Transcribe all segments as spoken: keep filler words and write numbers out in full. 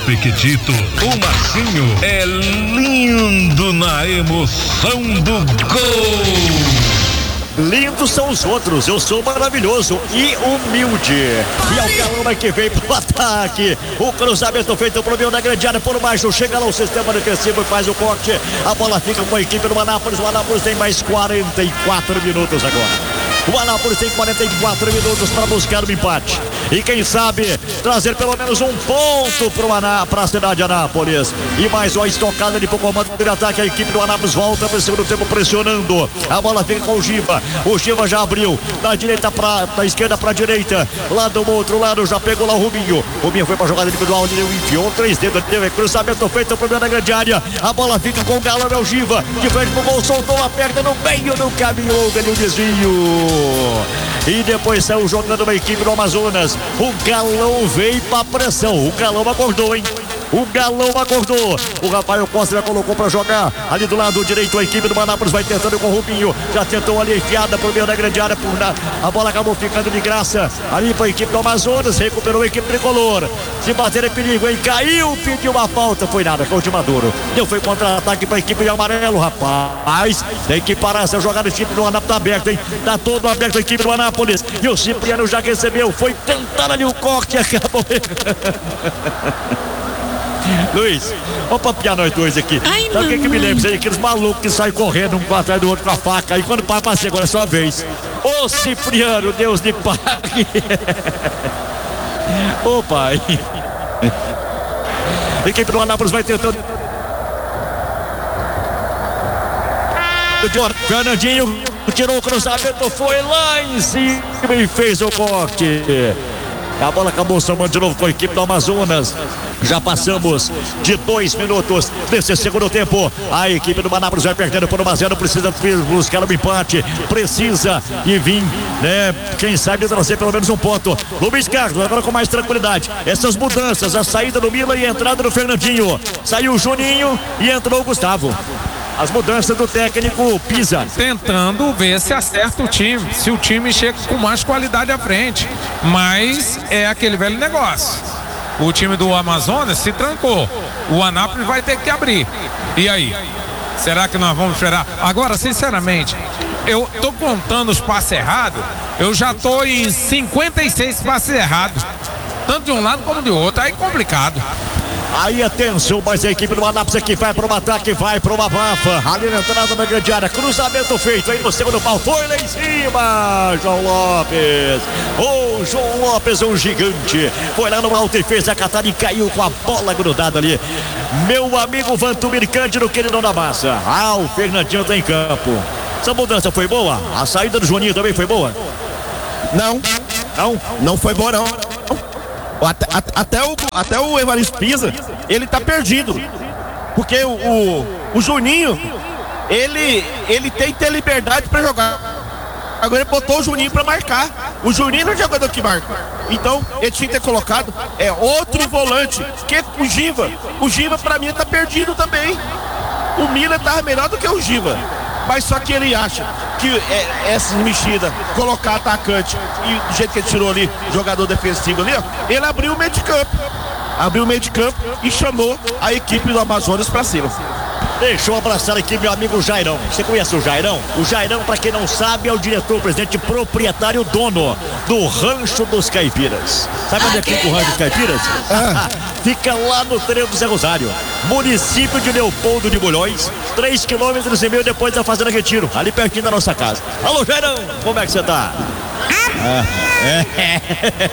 Pequetito, o Marcinho é lindo na emoção do gol. Lindos são os outros, eu sou maravilhoso e humilde. E é o Calama que vem pro ataque. O cruzamento feito pro meio da grande área por baixo. Chega lá o sistema defensivo e faz o corte. A bola fica com a equipe do Anápolis. O Anápolis tem mais quarenta e quatro minutos agora. O Anápolis tem quarenta e quatro minutos para buscar o empate. E quem sabe trazer pelo menos um ponto para a cidade de Anápolis. E mais uma estocada de pro comando de ataque. A equipe do Anápolis volta para o segundo tempo pressionando. A bola fica com o Giva. O Giva já abriu da direita para da esquerda para a direita. Lá do outro lado já pegou lá o Rubinho. Rubinho foi para a jogada individual. Ele enfiou três dedos. Cruzamento feito para a grande área. A bola fica com o Galo. É o Giva. De frente pro gol. Soltou a perna no meio do caminho. Houve o desvio. E depois saiu jogando uma equipe do Amazonas. O Galão veio pra pressão. O Galão acordou, hein? O Galão acordou. O Rafael Costa já colocou pra jogar. Ali do lado direito a equipe do Anápolis vai tentando com o Rubinho. Já tentou ali enfiada pro meio da grande área. Por na... A bola acabou ficando de graça. Ali pra equipe do Amazonas. Recuperou a equipe tricolor. Se bater é perigo, hein? Caiu, pediu uma falta. Foi nada, foi o Maduro. Deu, foi contra-ataque pra equipe de amarelo, rapaz. Tem que parar essa jogada. O time do Anápolis tá aberto, hein? Tá todo aberto a equipe do Anápolis. E o Cipriano já recebeu. Foi tentar ali o corte e acabou. Luiz, vamos papiar nós dois aqui. Ai, sabe o que, que me lembra? Aqueles malucos que saem correndo um atrás do outro com a faca. Aí quando para, passei, agora é sua vez. Ô Cipriano, Deus lhe pague. Ô pai. A equipe do Anápolis vai tentando. Fernandinho tirou o cruzamento, foi lá em cima e fez o corte. A bola acabou somando de novo com a equipe do Amazonas. Já passamos de dois minutos nesse segundo tempo. A equipe do Anápolis vai perdendo por uma zero. Precisa buscar um empate. Precisa e vir, né? Quem sabe trazer pelo menos um ponto. Luiz Carlos, agora com mais tranquilidade. Essas mudanças, a saída do Mila e a entrada do Fernandinho. Saiu o Juninho e entrou o Gustavo. As mudanças do técnico Pisa. Tentando ver se acerta o time, se o time chega com mais qualidade à frente. Mas é aquele velho negócio. O time do Amazonas se trancou. O Anápolis vai ter que abrir. E aí? Será que nós vamos esperar? Agora, sinceramente, eu tô contando os passes errados. Eu já tô em cinquenta e seis passes errados. Tanto de um lado como de outro. Aí é complicado. Aí atenção, mas a equipe do Anápolis aqui vai para um ataque, vai para uma bafa. Ali na entrada da grande área, cruzamento feito aí no segundo pau, foi lá em cima, João Lopes. Ô, oh, João Lopes, um gigante. Foi lá no alto e fez a catada e caiu com a bola grudada ali. Meu amigo Vantumir Cândido, querido da massa. Ah, o Fernandinho tá em campo. Essa mudança foi boa? A saída do Juninho também foi boa? Não. Não? Não foi boa, não. Até, até, o, até o Evaristo Pisa, ele tá perdido. Porque o, o, o Juninho, ele, ele tem que ter liberdade pra jogar. Agora ele botou o Juninho pra marcar. O Juninho não é jogador que marca. Então, ele tinha que ter colocado é, outro volante, que é o Giva. O Giva pra mim tá perdido também. O Mila tava melhor do que o Giva. Mas só que ele acha que é, essas mexidas, colocar atacante e do jeito que ele tirou ali, jogador defensivo ali, ó, ele abriu o meio de campo. Abriu o meio de campo e chamou a equipe do Amazonas pra cima. Deixa eu abraçar aqui meu amigo Jairão. Você conhece o Jairão? O Jairão, pra quem não sabe, é o diretor, presidente, proprietário, dono do Rancho dos Caipiras. Sabe onde é que fica o Rancho dos Caipiras? Ah. Fica lá no trevo do Zé Rosário, município de Leopoldo de Bulhões, três quilômetros e meio depois da Fazenda Retiro, ali pertinho da nossa casa. Alô, Jairão, como é que você tá? Ah, é.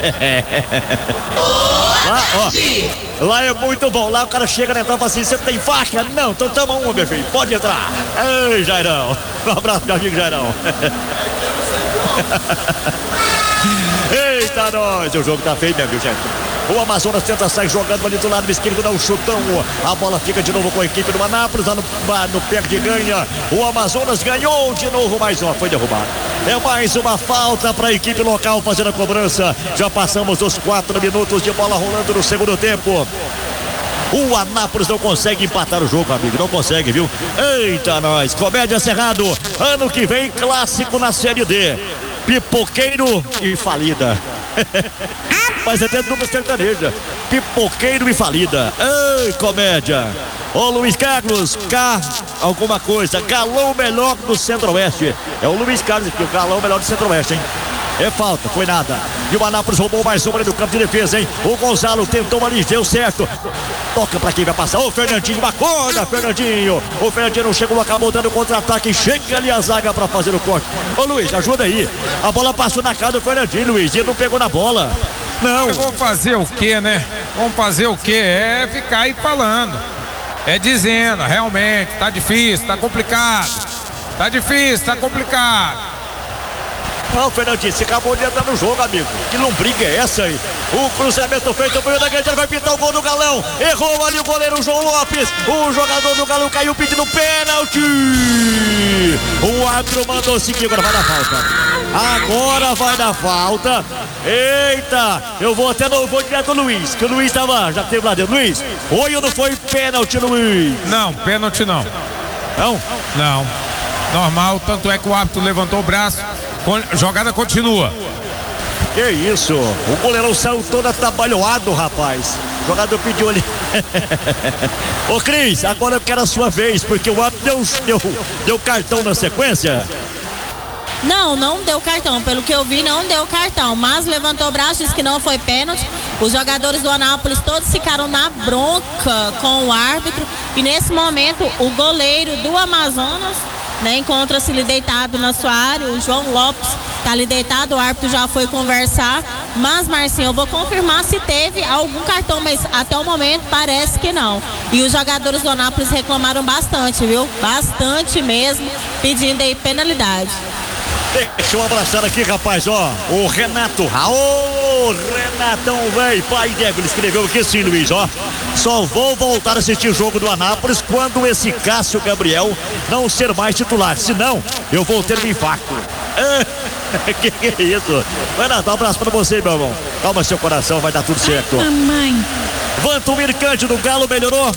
Lá, ó, lá é muito bom. Lá o cara chega na entrada e fala assim: você tem faca? Não, então toma uma, meu filho, pode entrar. Ei, Jairão, um abraço, meu amigo Jairão. Eita, nós, o jogo tá feio mesmo, viu, gente? O Amazonas tenta sair jogando ali do lado esquerdo, dá um chutão. A bola fica de novo com a equipe do Anápolis, lá no, no perde e ganha. O Amazonas ganhou de novo, mais uma, foi derrubado. É mais uma falta para a equipe local fazendo a cobrança. Já passamos os quatro minutos de bola rolando no segundo tempo. O Anápolis não consegue empatar o jogo, amigo, não consegue, viu? Eita, nós, Comédia Cerrado, ano que vem clássico na Série D. Pipoqueiro e falida. rapaz, é dentro de uma sertaneja. Pipoqueiro e falida. Ei, comédia. Ô Luiz Carlos, K, alguma coisa. Galão melhor do Centro-Oeste. É o Luiz Carlos aqui, o galão melhor do Centro-Oeste, hein? É falta, foi nada. E o Anápolis roubou mais uma ali no campo de defesa, hein? O Gonzalo tentou ali, deu certo. Toca pra quem vai passar. Ô Fernandinho, acorda, Fernandinho. O Fernandinho não chegou, acabou dando contra-ataque. Chega ali a zaga pra fazer o corte. Ô Luiz, ajuda aí. A bola passou na cara do Fernandinho, Luiz. Ele não pegou na bola. Não. Vamos fazer o quê, né? Vamos fazer o quê? É ficar aí falando. É dizendo, realmente, tá difícil, tá complicado. Tá difícil, tá complicado. Não, Fernandinho, você acabou de entrar no jogo, amigo. Que lombriga é essa aí? O cruzamento feito pelo da grande, vai pintar o gol do Galão. Errou ali o goleiro João Lopes. O jogador do Galão caiu pedindo pênalti. O árbitro mandou seguir, agora vai dar falta. Agora vai dar falta. Eita, eu vou até no, vou direto ao Luiz, que o Luiz tava, já teve lá dentro. Luiz, foi ou não foi pênalti, Luiz? Não, pênalti não. Não? Não. Normal, tanto é que o árbitro levantou o braço. Jogada continua. Que isso? O goleirão saiu todo atabalhoado, rapaz. O jogador pediu ali. Ô Cris, agora eu quero a sua vez, porque o árbitro deu, deu, deu cartão na sequência. Não, não deu cartão. Pelo que eu vi, não deu cartão. Mas levantou o braço, disse que não foi pênalti. Os jogadores do Anápolis todos ficaram na bronca com o árbitro. E nesse momento, o goleiro do Amazonas, né, encontra-se ali deitado na sua área. O João Lopes está ali deitado. O árbitro já foi conversar. Mas, Marcinho, eu vou confirmar se teve algum cartão, mas até o momento parece que não. E os jogadores do Anápolis reclamaram bastante, viu? Bastante mesmo, pedindo aí penalidade. Deixa eu abraçar aqui, rapaz, ó, o Renato. Ô, Renatão, velho, pai Diego, ele escreveu aqui assim, Luiz, ó. Só vou voltar a assistir o jogo do Anápolis quando esse Cássio Gabriel não ser mais titular. Senão, eu vou ter um infarto. É, que que é isso? Renato, um abraço pra você, meu irmão. Calma seu coração, vai dar tudo certo. Mamãe. Vantumir Cândido, o Galo melhorou?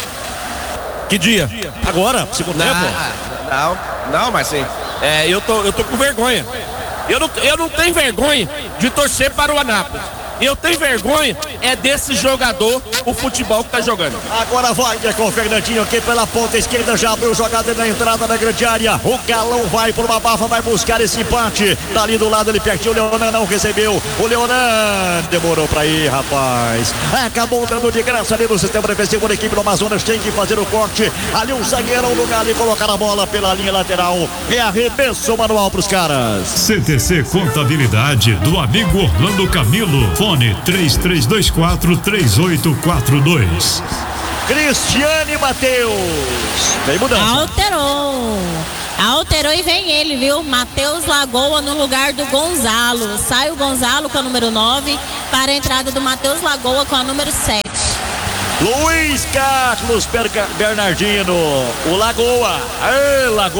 Que dia? Agora, segundo Não, tempo? não, não, Marcinho. É, eu tô, eu tô com vergonha. Eu não, eu não tenho vergonha de torcer para o Anápolis. Eu tenho vergonha é desse jogador, o futebol que tá jogando. Agora vai é com o Fernandinho aqui pela ponta esquerda, já abriu jogada na entrada da grande área. O Galão vai por uma bafa, vai buscar esse empate. Tá ali do lado, ele pertinho, o Leonan não recebeu. O Leonan demorou pra ir, rapaz. Acabou dando de graça ali no sistema defensivo da equipe do Amazonas. Tem que fazer o corte. Ali um zagueirão no Galo e colocar a bola pela linha lateral. E arremesso manual pros caras. C T C Contabilidade do amigo Orlando Camilo. Fone três três dois quatro três oito quatro dois. Cristiane Matheus. Vem mudança. Alterou. Alterou e vem ele, viu? Matheus Lagoa no lugar do Gonzalo. Sai o Gonzalo com a número nove para a entrada do Matheus Lagoa com a número sete. Luiz Carlos Bernardino. O Lagoa. Ei, Lagoa.